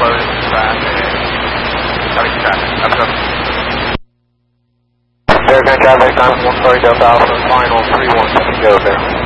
close traffic. Cutting traffic. Up. American traffic, 914 Delta Alpha, final 31, go there.